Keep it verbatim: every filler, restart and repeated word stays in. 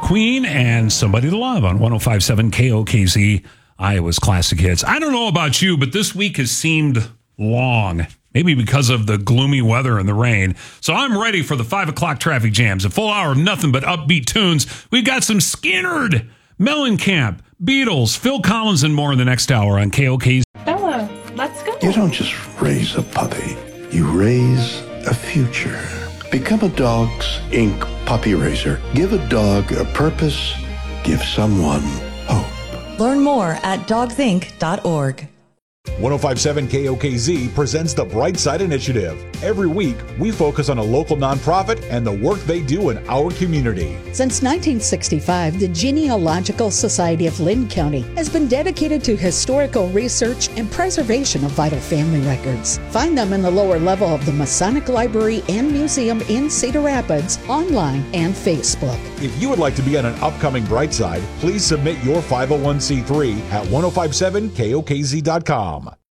Queen and Somebody to Love on one oh five point seven K O K Z, Iowa's Classic Hits. I don't know about you, but this week has seemed long, maybe because of the gloomy weather and the rain. So I'm ready for the five o'clock traffic jams. A full hour of nothing but upbeat tunes. We've got some Skinnerd, Mellencamp, Beatles, Phil Collins, and more in the next hour on K O K Z. Bella, let's go. You don't just raise a puppy. You raise a future. Become a Dogs Incorporated puppy raiser. Give a dog a purpose. Give someone hope. Learn more at dogs inc dot org. one oh five point seven K O K Z presents the Bright Side Initiative. Every week, we focus on a local nonprofit and the work they do in our community. Since nineteen sixty-five, the Genealogical Society of Lynn County has been dedicated to historical research and preservation of vital family records. Find them in the lower level of the Masonic Library and Museum in Cedar Rapids, online and Facebook. If you would like to be on an upcoming Bright Side, please submit your five oh one c three at ten fifty-seven K O K Z dot com.